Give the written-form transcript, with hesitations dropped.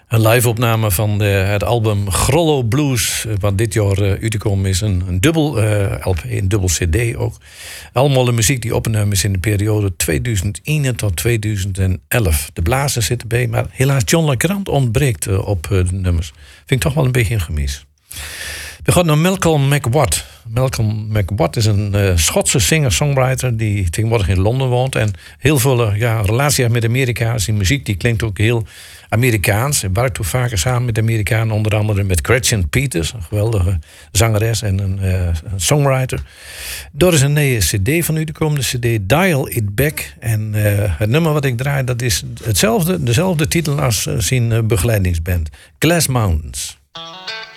Een live-opname van het album Grollo Blues, wat dit jaar uitgekomen is. Een dubbel LP, een dubbel CD ook. Allemaal de muziek die opgenomen is in de periode 2001 tot 2011. De blazers zitten bij, maar helaas John LeGrand ontbreekt op de nummers. Vind ik toch wel een beetje een gemis. We gaan naar Malcolm McWatt. Malcolm McWatt is een Schotse singer-songwriter die tegenwoordig in Londen woont en heel veel relatie heeft met Amerika. Zijn muziek die klinkt ook heel Amerikaans. Hij werkt ook vaker samen met Amerikanen, onder andere met Gretchen Peters, een geweldige zangeres en een songwriter. Daar is een nieuwe cd van u, de komende cd, Dial It Back. En het nummer wat ik draai, dat is dezelfde titel als zijn begeleidingsband, Glass Mountains.